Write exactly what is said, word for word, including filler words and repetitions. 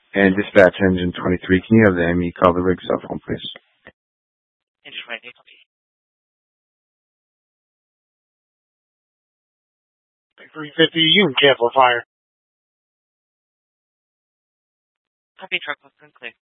And dispatch engine twenty-three, can you have the M E call the rig cell phone, please? Engine twenty-three, copy. three fifty, you can cancel fire. Copy, truck, looks clear.